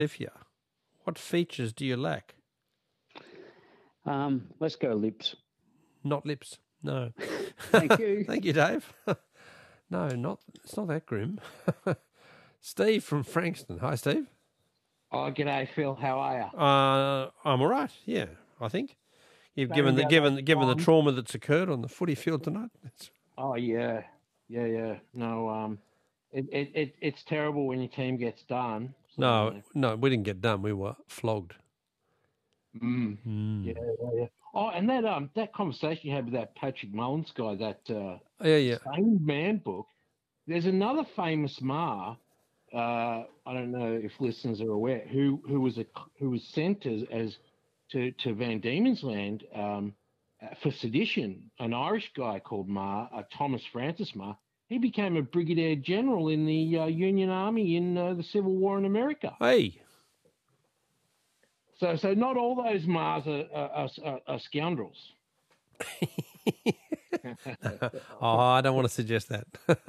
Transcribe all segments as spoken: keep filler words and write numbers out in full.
Lithia. What features do you lack? Um, let's go lips. Not lips. No. Thank you. Thank you, Dave. No, not. It's not that grim. Steve from Frankston. Hi, Steve. Oh, g'day, Phil. How are you? Uh, I'm all right. Yeah, I think you've Don't given the about given that given the time. trauma that's occurred on the footy field tonight. It's, Oh, yeah. Yeah, yeah. No, um, it, it, it it's terrible when your team gets done. So, no, no, we didn't get done. We were flogged. Mm, Mm. yeah, yeah, yeah. Oh, and that um that conversation you had with that Patrick Mullins guy, that uh, Yeah, yeah. Same Man book. There's another famous Ma. Uh, I don't know if listeners are aware who who was a who was sent as, as to to Van Diemen's Land um, uh, for sedition. An Irish guy called Ma, uh, Thomas Francis Ma. He became a brigadier general in the uh, Union Army in uh, the Civil War in America. Hey, So, so not all those Mars are, are, are, are scoundrels. oh, I don't want to suggest that.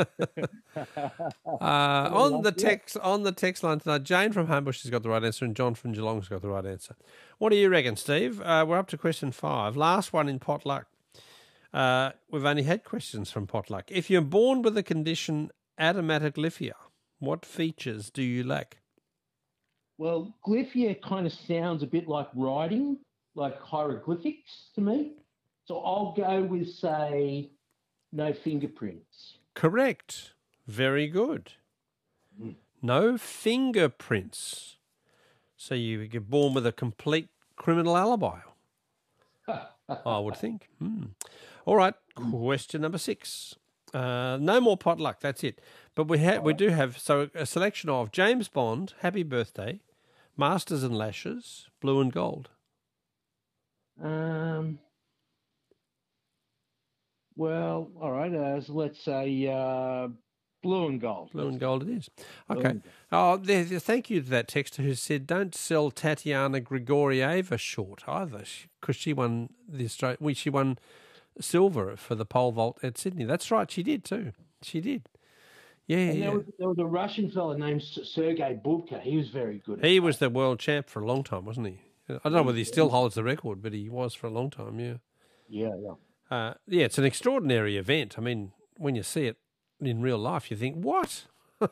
uh, on the text on the text line tonight, Jane from Homebush has got the right answer, and John from Geelong's got the right answer. What do you reckon, Steve? Uh, we're up to question five, last one in potluck. Uh, we've only had questions from potluck. If you're born with the condition adamatoglyphia, what features do you lack? Well, glyphia kind of sounds a bit like writing, like hieroglyphics to me. So I'll go with, say, no fingerprints. Correct. Very good. Mm. No fingerprints. So you get born with a complete criminal alibi, I would think. Hmm. All right, question number six. Uh, no more potluck, that's it. But we ha- we do have so a selection of James Bond, Happy Birthday, Masters and Lashes, Blue and Gold. Um. Well, all right. Uh, so let's say uh, blue and gold. Blue and Gold it is. Blue Okay. and gold. Oh, there, there- thank you to that texter who said, don't sell Tatiana Grigorieva short either, because she won the Australia. We she won silver for the pole vault at Sydney. That's right, she did too. She did. Yeah, And yeah. there was, there was a Russian fellow named S- Sergei Bubka. He was very good. At He that. was the world champ for a long time, wasn't he? I don't know whether he still holds the record, but he was for a long time. Yeah. Yeah, yeah. Uh, yeah, it's an extraordinary event. I mean, when you see it in real life, you think, what?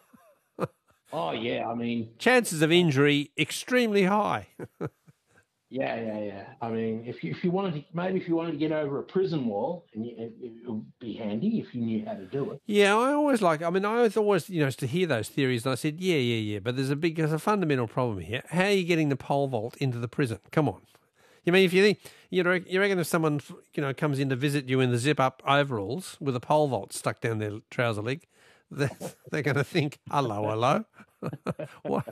Oh, yeah. I mean, Chances of injury extremely high. yeah, yeah, yeah. I mean, if you if you wanted to, maybe if you wanted to get over a prison wall, and you, it, it would be handy if you knew how to do it. Yeah, I always like, I mean, I always, always, you know, used to hear those theories, and I said, yeah, yeah, yeah, but there's a big, there's a fundamental problem here. How are you getting the pole vault into the prison? Come on. You mean, if you think, you know, you reckon if someone, you know, comes in to visit you in the zip-up overalls with a pole vault stuck down their trouser leg, they're, they're going to think, hello, hello. What?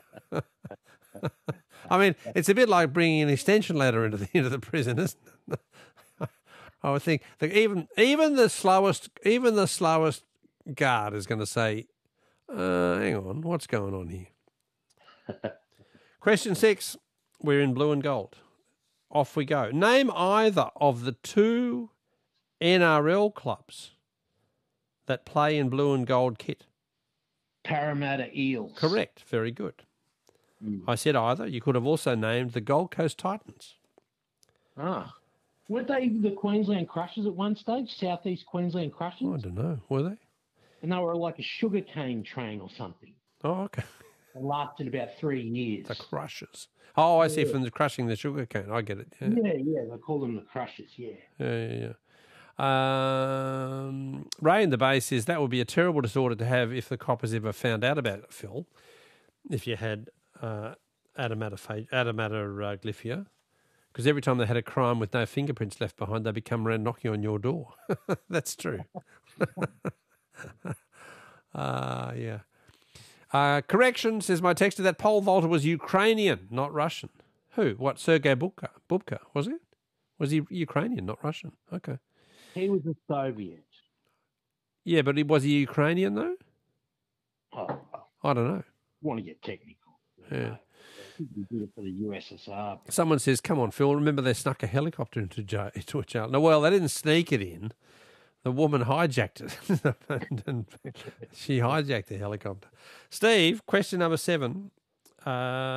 I mean, it's a bit like bringing an extension ladder into the into the prison, isn't it? I would think that even even the slowest even the slowest guard is going to say, uh, "Hang on, what's going on here?" Question six. We're in blue and gold. Off we go. Name either of the two N R L clubs that play in blue and gold kit. Parramatta Eels. Correct. Very good. Mm. I said either. You could have also named the Gold Coast Titans. Ah. Weren't they the Queensland Crushers at one stage? Southeast Queensland Crushers? Oh, I don't know. Were they? And they were like a sugarcane train or something. Oh, okay. It lasted about three years. The Crushers. Oh, I see. Yeah. From the crushing the sugar cane. I get it. Yeah, Yeah, yeah. They call them the Crushers, yeah. yeah, yeah. yeah. Um, Ray in the Bay says that would be a terrible disorder to have if the coppers ever found out about it, Phil. If you had uh, adamatophagia, adamatoglyphia, because every time they had a crime with no fingerprints left behind, they become around knocking on your door. That's true. uh, yeah. Uh, correction, says my texter, that pole vaulter was Ukrainian, not Russian. Who? What, Sergei Bubka? Bubka, was it? Was he Ukrainian, not Russian? Okay. He was a Soviet. Yeah, but he- was he Ukrainian, though? Oh, well, I don't know. want to get technical. Yeah. He did it for the U S S R. Someone says, come on, Phil, remember they snuck a helicopter into, jail, into a jail. No, well, they didn't sneak it in. The woman hijacked it. and, and she hijacked the helicopter. Steve, question number seven. Uh,